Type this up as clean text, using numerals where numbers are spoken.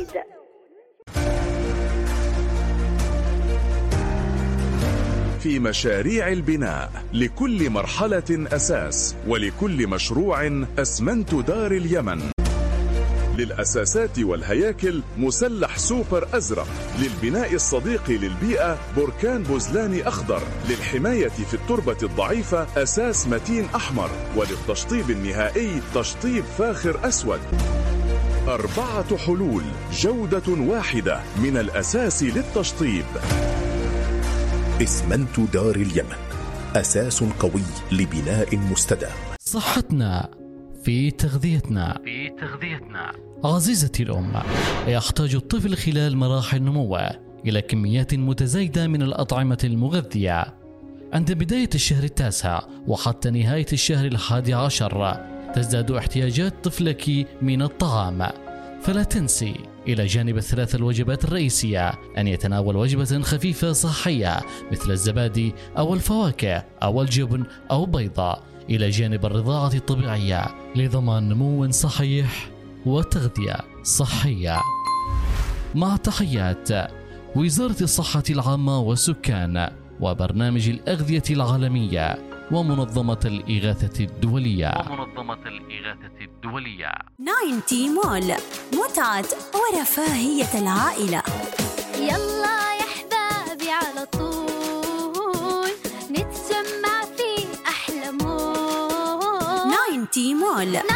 في مشاريع البناء لكل مرحلة أساس، ولكل مشروع أسمنت دار اليمن. للأساسات والهياكل مسلح سوبر أزرق، للبناء الصديق للبيئة بركان بوزلاني أخضر، للحماية في التربة الضعيفة أساس متين أحمر، وللتشطيب النهائي تشطيب فاخر أسود. 4 حلول، جودة واحدة من الأساس للتشطيب. اسمنت دار اليمن، أساس قوي لبناء مستدام. صحتنا في تغذيتنا. عزيزتي الأم، يحتاج الطفل خلال مراحل نموه إلى كميات متزايدة من الأطعمة المغذية. عند بداية الشهر 9 وحتى نهاية الشهر 11 تزداد احتياجات طفلك من الطعام، فلا تنسي إلى جانب ال3 الوجبات الرئيسية أن يتناول وجبة خفيفة صحية مثل الزبادي أو الفواكه أو الجبن أو بيضة، إلى جانب الرضاعة الطبيعية لضمان نمو صحيح وتغذية صحية. مع تحيات وزارة الصحة العامة والسكان وبرنامج الأغذية العالمية ومنظمة الإغاثة الدولية. 90 مول، متعة ورفاهية العائلة. يلا يا حبابي على طول نتجمع في أحلى مول. 90 مول.